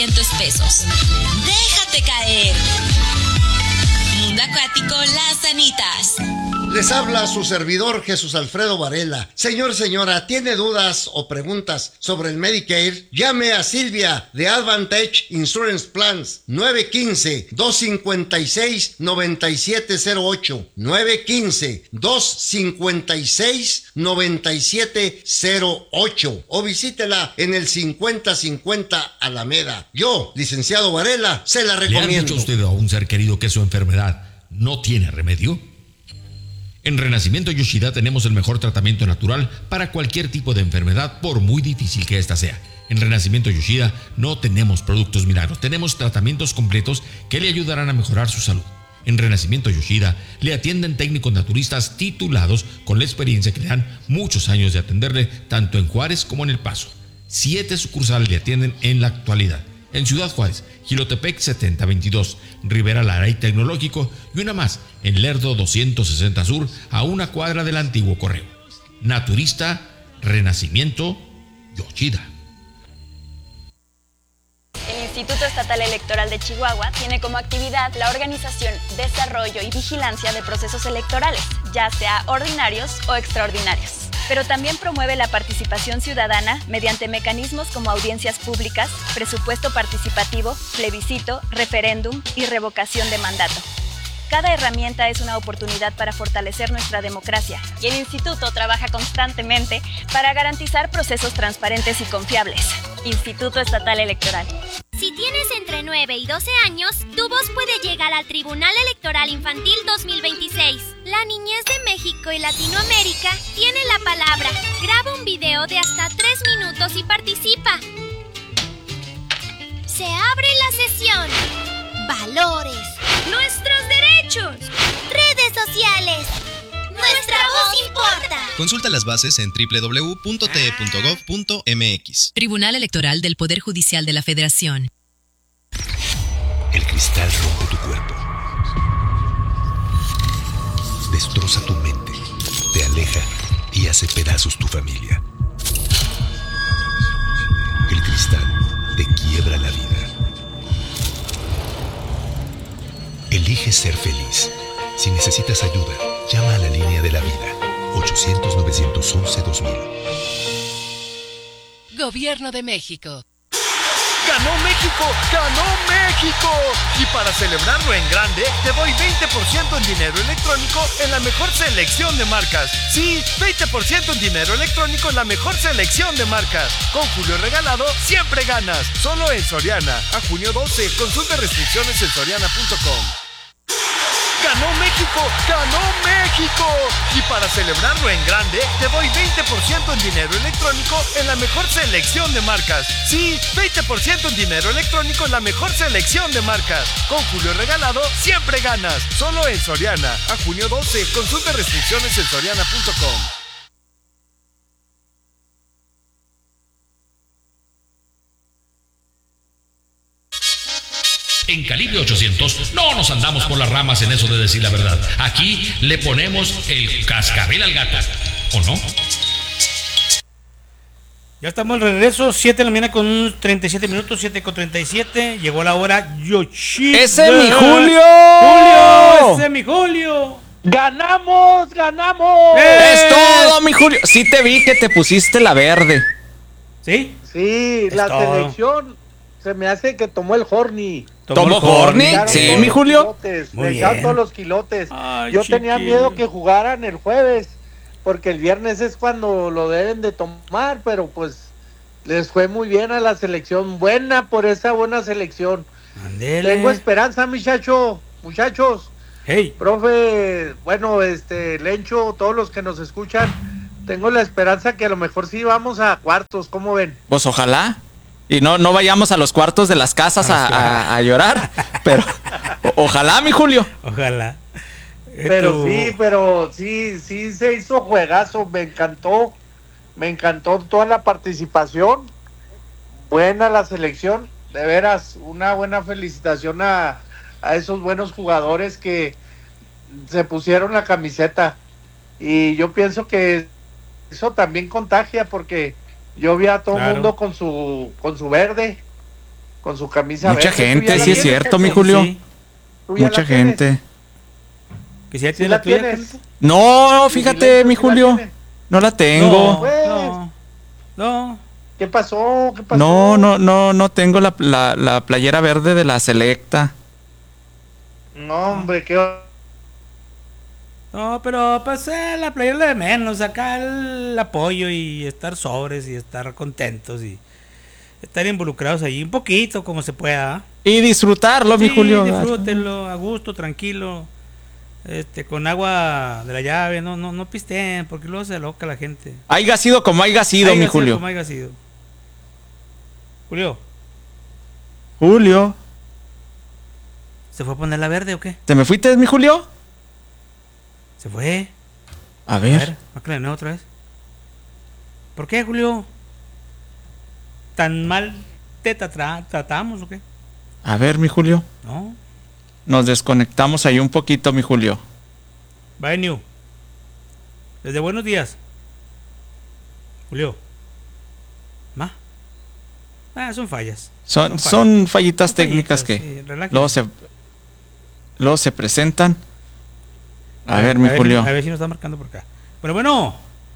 pesos. Déjate caer. Mundo Acuático Las Anitas. Les habla su servidor Jesús Alfredo Varela. Señor, señora, ¿tiene dudas o preguntas sobre el Medicare? Llame a Silvia de Advantage Insurance Plans 915-256-9708 915-256-9708 o visítela en el 5050 Alameda. Yo, licenciado Varela, se la recomiendo. ¿Le ha dicho usted a un ser querido que su enfermedad no tiene remedio? En Renacimiento Yoshida tenemos el mejor tratamiento natural para cualquier tipo de enfermedad, por muy difícil que ésta sea. En Renacimiento Yoshida no tenemos productos milagros, tenemos tratamientos completos que le ayudarán a mejorar su salud. En Renacimiento Yoshida le atienden técnicos naturistas titulados con la experiencia que le dan muchos años de atenderle tanto en Juárez como en El Paso. 7 sucursales le atienden en la actualidad. En Ciudad Juárez, Jilotepec 7022, Rivera Lara y Tecnológico, y una más en Lerdo 260 Sur, a una cuadra del antiguo correo. Naturista, Renacimiento, Yoshida. El Instituto Estatal Electoral de Chihuahua tiene como actividad la organización, desarrollo y vigilancia de procesos electorales, ya sea ordinarios o extraordinarios. Pero también promueve la participación ciudadana mediante mecanismos como audiencias públicas, presupuesto participativo, plebiscito, referéndum y revocación de mandato. Cada herramienta es una oportunidad para fortalecer nuestra democracia y el Instituto trabaja constantemente para garantizar procesos transparentes y confiables. Instituto Estatal Electoral. Si tienes entre 9 y 12 años, tu voz puede llegar al Tribunal Electoral Infantil 2026. La niñez de México y Latinoamérica tiene la palabra. Graba un video de hasta 3 minutos y participa. Se abre la sesión. Valores. Nuestros derechos. Redes sociales. Nuestra voz importa. Consulta las bases en www.te.gov.mx. Tribunal Electoral del Poder Judicial de la Federación. El cristal rompe tu cuerpo. Destroza tu mente. Te aleja y hace pedazos tu familia. El cristal te quiebra la vida. Elige ser feliz. Si necesitas ayuda, llama a la línea de la vida, 800-911-2000. Gobierno de México. ¡Ganó México! ¡Ganó México! Y para celebrarlo en grande, te doy 20% en dinero electrónico en la mejor selección de marcas. Sí, 20% en dinero electrónico en la mejor selección de marcas. Con Julio Regalado, siempre ganas. Solo en Soriana. A junio 12. Consulta restricciones en soriana.com. ¡Ganó México! ¡Ganó México! Y para celebrarlo en grande, te doy 20% en dinero electrónico en la mejor selección de marcas. Sí, 20% en dinero electrónico en la mejor selección de marcas. Con Julio Regalado, siempre ganas. Solo en Soriana. A junio 12. Consulta restricciones en soriana.com. En Calibre 800 no nos andamos por las ramas en eso de decir la verdad. Aquí le ponemos el cascabel al gato, ¿o no? Ya estamos de regreso, 7 de la mañana con 37 minutos, 7:37. Llegó la hora Yoshida. ¡Ese es mi Julio! ¡Julio! ¡Ese es mi Julio! ¡Ganamos! ¡Ganamos! ¡Es todo, mi Julio! Sí te vi que te pusiste la verde. ¿Sí? Sí, la selección se me hace que tomó el Horny. ¿Tomó Horny? Sí, mi Julio. Me echaron todos los quilotes. Ay, yo tenía miedo que jugaran el jueves, porque el viernes es cuando lo deben de tomar, pero pues les fue muy bien a la selección. Buena por esa buena selección. Andele. Tengo esperanza, muchachos. Hey. Profe, bueno, Lencho, todos los que nos escuchan, tengo la esperanza que a lo mejor sí vamos a cuartos, ¿cómo ven? Pues ojalá. Y no vayamos a los cuartos de las casas a llorar, pero ojalá, mi Julio. Ojalá. Pero sí se hizo juegazo, me encantó toda la participación, buena la selección, de veras, una buena felicitación a esos buenos jugadores que se pusieron la camiseta, y yo pienso que eso también contagia, porque yo vi a todo el mundo con su verde, con su camisa Mucha verde. gente, sí es cierto, mi Julio. Mucha gente. ¿Que si ya ¿Sí tiene la la tuya, tienes? Carlito? No, fíjate, mi Julio. No la tengo. No. ¿Qué pasó? ¿Qué pasó? No tengo la playera verde de la Selecta. No, hombre, qué... No, pero pues la playera de menos, acá el apoyo y estar sobres y estar contentos y estar involucrados ahí un poquito como se pueda. Y disfrutarlo, mi Julio. Disfrútenlo a gusto, tranquilo, con agua de la llave, no pisteen, porque luego se loca la gente. Haiga sido como haiga sido, mi Julio. Como haiga sido. Julio. ¿Se fue a poner la verde o qué? ¿Te me fuiste, mi Julio? Se fue. A ver. Mácale de nuevo otra vez. ¿Por qué, Julio? ¿Tan mal te tratamos o qué? A ver, mi Julio. No. Nos desconectamos ahí un poquito, mi Julio. Bye, New. Desde buenos días. Julio. Son fallas. Son fallitas técnicas que sí, luego se presentan. A ver, mi Julio. A ver si nos está marcando por acá. Bueno.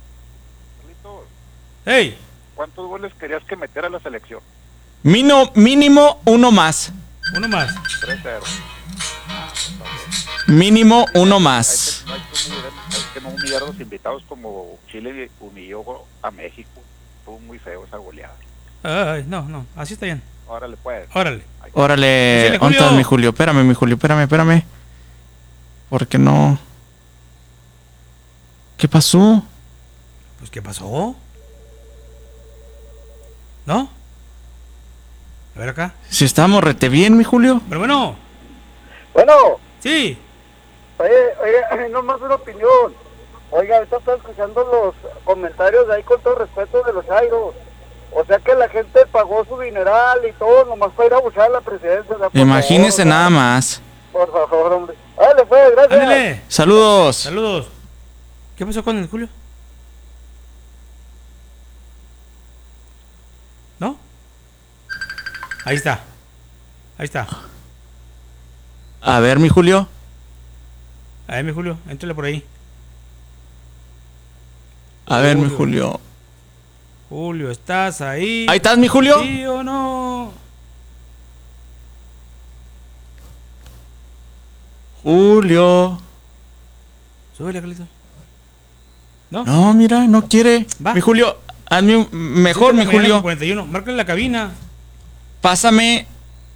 Hey. ¿Cuántos goles querías que metiera la selección? Mínimo uno más. Uno más. 3-0. Mínimo uno más. Hay que no humillar a los invitados como Chile humilló a México. Estuvo muy feo esa goleada. Ay, no, así está bien. Órale, pues. Órale. ¿Dónde estás, mi Julio? Espérame, mi Julio, espérame. ¿Por qué no? ¿Qué pasó? Pues, ¿qué pasó? ¿No? A ver acá. Si estamos rete bien, mi Julio. Pero bueno. Bueno. Sí. Oye, nomás una opinión. Oiga, ahorita estoy escuchando los comentarios de ahí con todo respeto de los Jairos. O sea que la gente pagó su dineral y todo, nomás para ir a buscar a la presidencia. Imagínese favor, nada más. Por favor, hombre. Dale, pues, gracias. Ándale. Saludos. ¿Qué pasó con el Julio? ¿No? Ahí está. A ver, mi Julio. Éntrale por ahí. A ver, mi Julio. Julio, ¿estás ahí? ¿Ahí estás, mi Julio? ¿Sí o no? Julio. Súbele, Carlito. No, mira, no quiere. Mi Julio, hazme mejor, mi Julio. 41. Márcale la cabina. Pásame.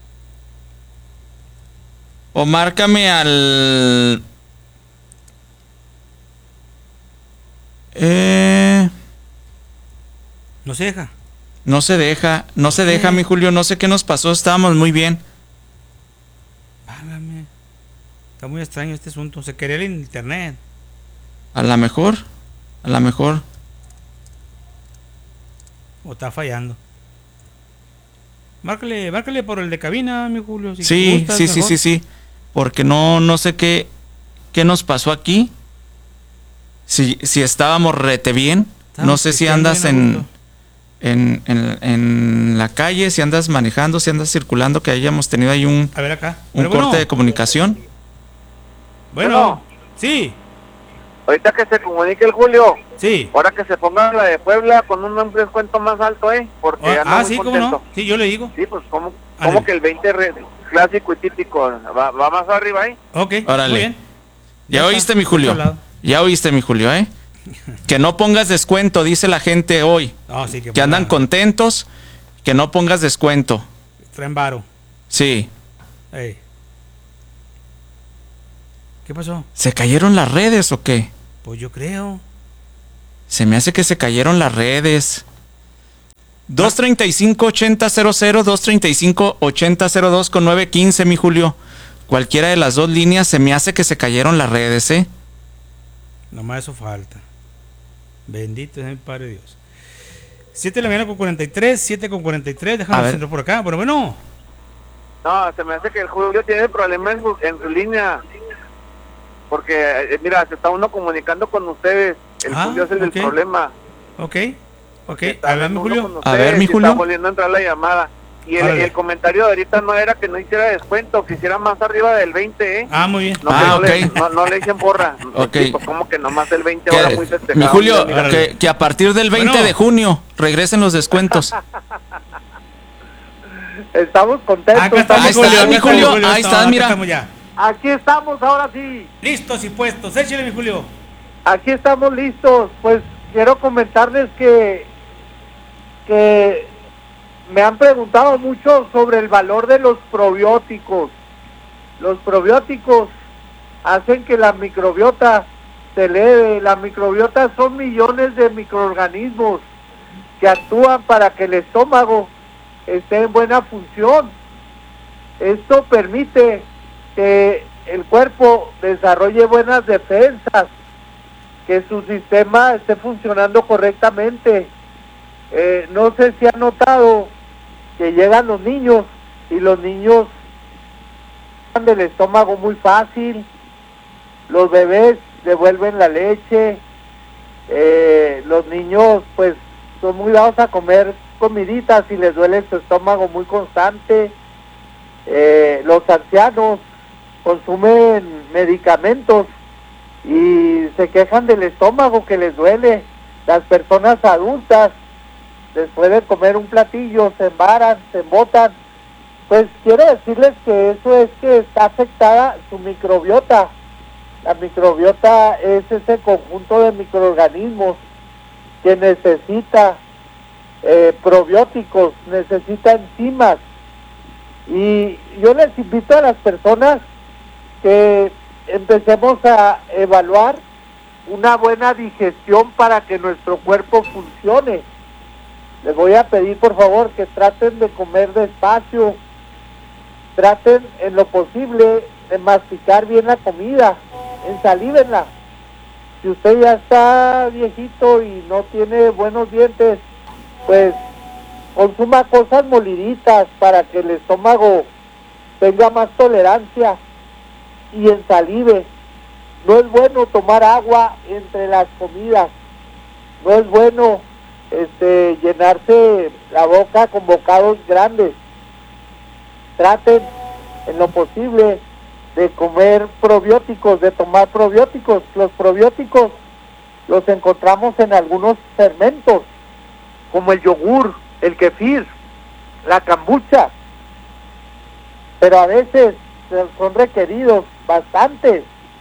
O márcame al... No se deja. No se deja, mi Julio. No sé qué nos pasó, estábamos muy bien. Válgame. Está muy extraño este asunto. Se quería el internet. A lo mejor. O está fallando. Márcale por el de cabina, mi Julio. Si Sí, gustas, sí. Porque no sé qué nos pasó aquí. Si estábamos rete bien. No sé si andas en la calle, si andas manejando, si andas circulando, que hayamos tenido ahí un corte de comunicación. Bueno, sí. Ahorita que se comunique el Julio. Sí. Ahora que se ponga la de Puebla con un descuento más alto, Porque sí, ¿cómo no? Sí, yo le digo. Sí, pues como que el 20 clásico y típico va más arriba, Ok, órale. Muy bien. Ya oíste, mi Julio. Que no pongas descuento, dice la gente hoy. No, sí, que andan contentos, que no pongas descuento. Traen varo. Sí. Ey. ¿Qué pasó? ¿Se cayeron las redes o qué? Pues yo creo. Se me hace que se cayeron las redes. 235-8000, 235-8002 con 915, mi Julio. Cualquiera de las dos líneas, se me hace que se cayeron las redes, Nomás eso falta. Bendito es el Padre Dios. 7 de la mañana con 43, 7 con 43. Déjame entrar por acá, pero bueno. No, se me hace que el Julio tiene problemas en su línea. Porque, mira, se está uno comunicando con ustedes. El Julio es el del problema. Ok. A ver, mi Julio. A ver, mi Julio. Está volviendo a entrar la llamada. Y el comentario de ahorita no era que no hiciera descuento, que hiciera más arriba del 20, ¿eh? Ah, muy bien. No, no le echen porra. Okay. Pues como que nomás el 20 ahora muy festejado. Mi Julio, que a partir del 20 de junio regresen los descuentos. Estamos contentos. Acá está mi Julio. Ahí está, mira. Aquí estamos, ahora sí. Listos y puestos. Échale, mi Julio. Aquí estamos listos. Pues quiero comentarles que me han preguntado mucho sobre el valor de los probióticos. Los probióticos hacen que la microbiota se eleve. La microbiota son millones de microorganismos que actúan para que el estómago esté en buena función. Esto permite que el cuerpo desarrolle buenas defensas, que su sistema esté funcionando correctamente. No sé si han notado que llegan los niños y los niños del estómago muy fácil, los bebés devuelven la leche, los niños pues son muy dados a comer comiditas y les duele su estómago muy constante, los ancianos consumen medicamentos y se quejan del estómago que les duele, las personas adultas después de comer un platillo se embaran, se embotan. Pues quiero decirles que eso es que está afectada su microbiota. La microbiota es ese conjunto de microorganismos que necesita probióticos, necesita enzimas. Y yo les invito a las personas que empecemos a evaluar una buena digestión para que nuestro cuerpo funcione. Les voy a pedir por favor que traten de comer despacio, traten en lo posible de masticar bien la comida, ensalívenla. Si usted ya está viejito y no tiene buenos dientes, pues consuma cosas moliditas para que el estómago tenga más tolerancia y ensalive. No es bueno tomar agua entre las comidas, no es bueno llenarse la boca con bocados grandes. Traten en lo posible de comer probióticos, de tomar probióticos. Los probióticos los encontramos en algunos fermentos, como el yogur, el kefir, la kombucha, pero a veces son requeridos bastantes.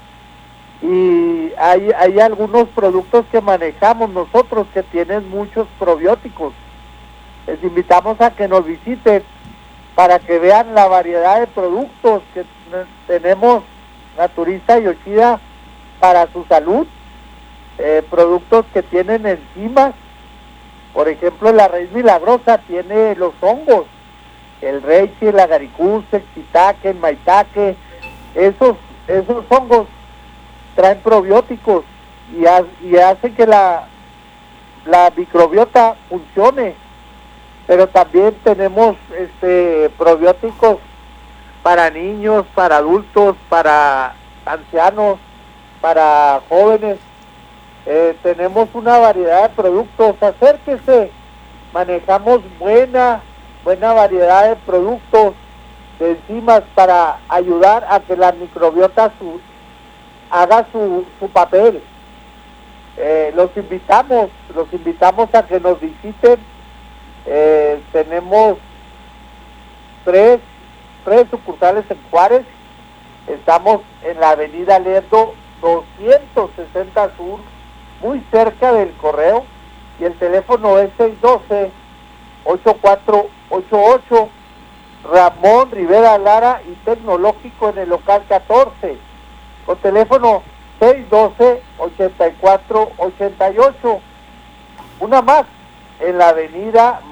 Y hay algunos productos que manejamos nosotros que tienen muchos probióticos. Les invitamos a que nos visiten para que vean la variedad de productos que tenemos Naturista y Yoshida para su salud. Productos que tienen enzimas. Por ejemplo, la raíz milagrosa tiene los hongos, el reishi, el agaricus, el shiitake, el maitake. Esos hongos traen probióticos y hacen que la microbiota funcione. Pero también tenemos probióticos para niños, para adultos, para ancianos, para jóvenes. Tenemos una variedad de productos. Acérquese, manejamos buena variedad de productos, de enzimas para ayudar a que la microbiota haga su papel. Los invitamos a que nos visiten. Tenemos tres sucursales en Juárez. Estamos en la avenida Lerdo 260 Sur, muy cerca del correo, y el teléfono es 612-8488, Ramón Rivera Lara y Tecnológico en el local 14, con teléfono 612-8488. Una más, en la avenida